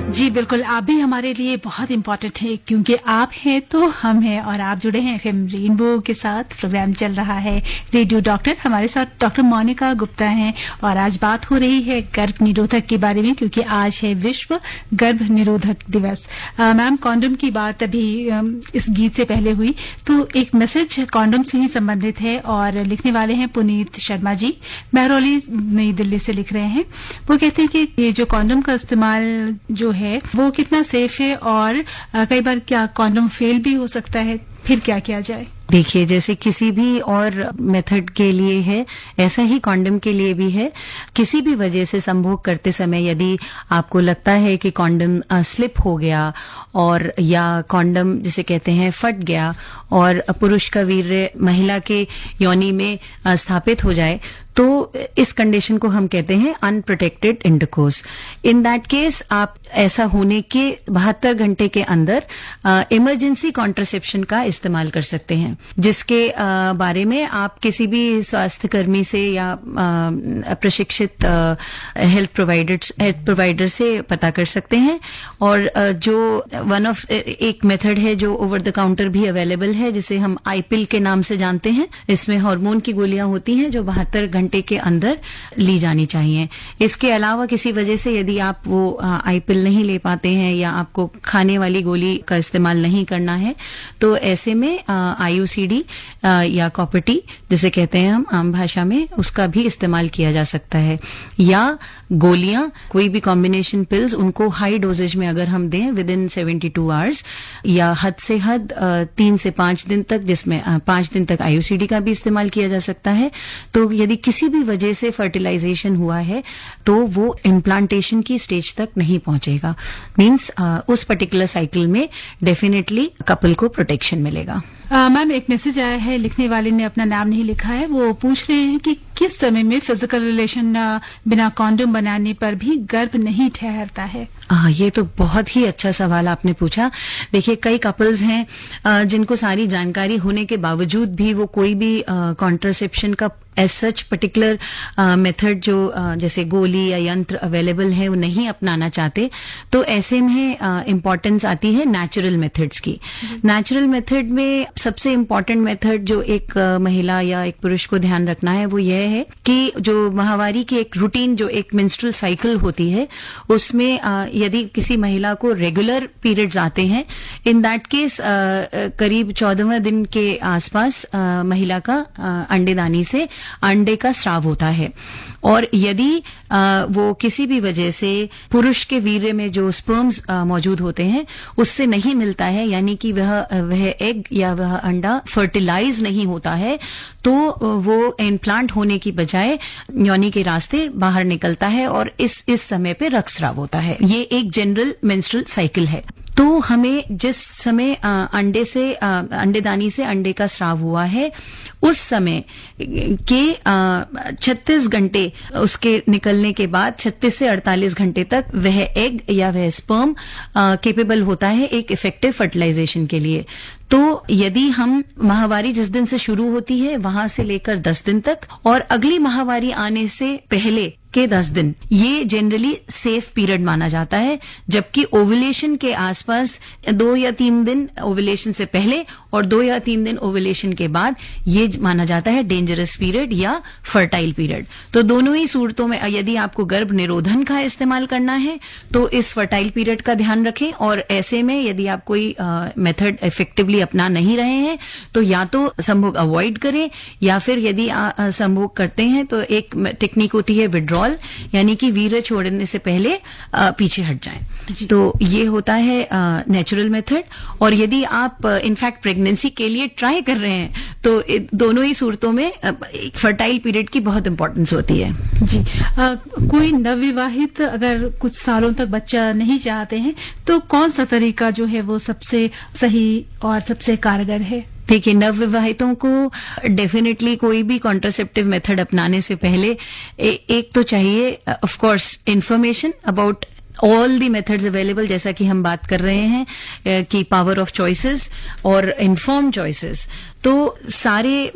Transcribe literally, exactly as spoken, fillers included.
जी बिल्कुल, आप भी हमारे लिए बहुत इम्पोर्टेंट है, क्योंकि आप हैं तो हम हैं, और आप जुड़े हैं एफएम रेनबो के साथ। प्रोग्राम चल रहा है रेडियो डॉक्टर, हमारे साथ डॉक्टर मोनिका गुप्ता हैं, और आज बात हो रही है गर्भ निरोधक के बारे में, क्योंकि आज है विश्व गर्भ निरोधक दिवस। मैम, कॉन्डम की बात अभी इस गीत से पहले हुई, तो एक मैसेज कॉन्डम से ही संबंधित है, और लिखने वाले हैं पुनीत शर्मा जी, महरौली नई दिल्ली से लिख रहे हैं। वो कहते हैं कि ये जो कॉन्डम का इस्तेमाल जो है वो कितना सेफ है, और आ, कई बार क्या कॉन्डम फेल भी हो सकता है, फिर क्या किया जाए? देखिए, जैसे किसी भी और मेथड के लिए है, ऐसा ही कॉन्डम के लिए भी है। किसी भी वजह से संभोग करते समय यदि आपको लगता है कि कॉन्डम स्लिप हो गया, और या कॉन्डम जिसे कहते हैं फट गया, और पुरुष का वीर्य महिला के योनि में स्थापित हो जाए, तो इस कंडीशन को हम कहते हैं unprotected intercourse. In that case आप ऐसा होने के बहत्तर घंटे के अंदर इमरजेंसी कॉन्ट्रासेप्शन का इस्तेमाल कर सकते हैं, जिसके आ, बारे में आप किसी भी स्वास्थ्य कर्मी से या आ, प्रशिक्षित हेल्थ प्रोवाइडर हेल्थ प्रोवाइडर से पता कर सकते हैं। और आ, जो वन ऑफ एक मेथड है जो ओवर द काउंटर भी अवेलेबल है, जिसे हम आईपिल के नाम से जानते हैं। इसमें हार्मोन की गोलियां होती हैं जो बहत्तर घंटे के अंदर ली जानी चाहिए। इसके अलावा किसी वजह से यदि आप वो आईपिल नहीं ले पाते हैं, या आपको खाने वाली गोली का इस्तेमाल नहीं करना है, तो ऐसे में आईयूसीडी या कॉपर टी जिसे कहते हैं हम आम भाषा में, उसका भी इस्तेमाल किया जा सकता है। या गोलियां, कोई भी कॉम्बिनेशन पिल्स, उनको हाई डोजेज में अगर हम दें with in seventy two hours, या हद से हद तीन से पांच दिन तक, जिसमें पांच दिन तक आईयूसीडी का भी इस्तेमाल किया जा सकता है। तो यदि किसी भी वजह से फर्टिलाइजेशन हुआ है, तो वो इम्प्लांटेशन की स्टेज तक नहीं पहुंचेगा। मीन्स उस पर्टिकुलर साइकिल में डेफिनेटली कपल को प्रोटेक्शन मिलेगा। मैम, एक मैसेज आया है, लिखने वाले ने अपना नाम नहीं लिखा है। वो पूछ रहे हैं कि किस समय में फिजिकल रिलेशन बिना कॉन्डम बनाने पर भी गर्भ नहीं ठहरता है? आ, ये तो बहुत ही अच्छा सवाल आपने पूछा। देखिए, कई कपल्स हैं आ, जिनको सारी जानकारी होने के बावजूद भी वो कोई भी कॉन्ट्रासेप्शन का एज सच पर्टिकुलर मेथड जो uh, जैसे गोली या यंत्र अवेलेबल है वो नहीं अपनाना चाहते। तो ऐसे में इम्पोर्टेंस uh, आती है नेचुरल मेथड्स की। नेचुरल मेथड में सबसे इम्पोर्टेंट मेथड जो एक uh, महिला या एक पुरुष को ध्यान रखना है वो यह है कि जो माहवारी की एक रूटीन, जो एक मेंस्ट्रुअल साइकिल होती है, उसमें uh, यदि किसी महिला को रेगुलर पीरियड्स आते हैं, इन दैट केस करीब चौदहवें दिन के आसपास uh, महिला का uh, अंडेदानी से अंडे का स्राव होता है। और यदि आ, वो किसी भी वजह से पुरुष के वीर्य में जो स्पर्म्स मौजूद होते हैं उससे नहीं मिलता है, यानी कि वह वह एग या वह अंडा फर्टिलाइज नहीं होता है, तो वो इम्प्लांट होने की बजाय योनि के रास्ते बाहर निकलता है, और इस इस समय पे रक्तस्राव होता है। ये एक जनरल मेंस्ट्रुअल साइकिल है। तो हमें जिस समय आ, अंडे से आ, अंडेदानी से अंडे का स्राव हुआ है, उस समय के छत्तीस घंटे उसके निकलने के बाद छत्तीस से अड़तालीस घंटे तक वह एग या वह स्पर्म केपेबल होता है एक इफेक्टिव फर्टिलाइजेशन के लिए। तो यदि हम माहवारी जिस दिन से शुरू होती है वहां से लेकर दस दिन तक, और अगली माहवारी आने से पहले के दस दिन, ये जनरली सेफ पीरियड माना जाता है। जबकि ओवुलेशन के आसपास दो या तीन दिन ओवुलेशन से पहले और दो या तीन दिन ओवुलेशन के बाद ये माना जाता है डेंजरस पीरियड या फर्टाइल पीरियड। तो दोनों ही सूरतों में यदि आपको गर्भ निरोधन का इस्तेमाल करना है तो इस फर्टाइल पीरियड का ध्यान रखें, और ऐसे में यदि आप कोई मेथड इफेक्टिवली अपना नहीं रहे हैं तो या तो संभोग अवॉइड करें, या फिर यदि संभोग करते हैं तो एक टेक्निक होती है विड्रॉल, यानी कि वीर्य छोड़ने से पहले आ, पीछे हट जाएं। तो ये होता है नेचुरल मेथड। और यदि आप इनफैक्ट प्रेगनेंसी के लिए ट्राई कर रहे हैं तो दोनों ही सूरतों में फर्टाइल पीरियड की बहुत इंपॉर्टेंस होती है। जी, आ, कोई नवविवाहित अगर कुछ सालों तक बच्चा नहीं चाहते हैं तो कौन सा तरीका जो है वो सबसे सही और सबसे कारगर है? देखिए, नवविवाहितों को डेफिनेटली कोई भी कॉन्ट्रासेप्टिव मेथड अपनाने से पहले ए, एक तो चाहिए of course information about all the methods available, जैसा कि हम बात कर रहे हैं कि पावर ऑफ चॉइसेस और इन्फॉर्म चॉइसेस। तो सारे